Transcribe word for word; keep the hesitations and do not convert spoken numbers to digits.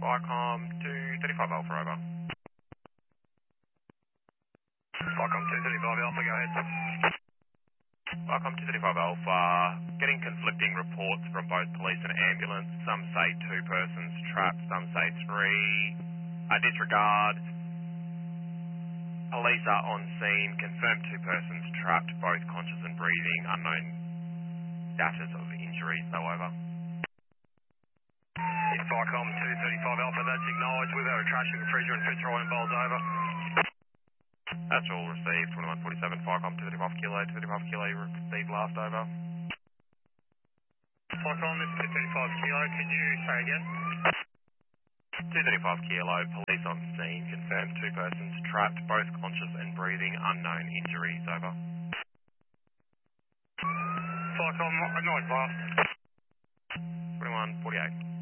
Viacom two thirty-five Alpha, over. Viacom two thirty-five Alpha, go ahead. Viacom two thirty-five Alpha, getting conflicting reports from both police and ambulance. Some say two persons trapped, some say three. I disregard. Police are on scene, confirmed two persons trapped, both conscious and breathing, unknown status of injuries, though, over. Yeah, Viacom two thirty-five Alpha, that's acknowledged. We've had a trashing of Freezer and Fitzroy involved, over. That's all received, twenty-one forty-seven, Viacom two thirty-five Kilo, two thirty-five Kilo received last, over. Viacom, this is two thirty-five Kilo, could you say again? two thirty-five Kilo, police on scene, confirmed two persons trapped, both conscious and breathing, unknown injuries, over. Viacom, no advice. twenty-one forty-eight.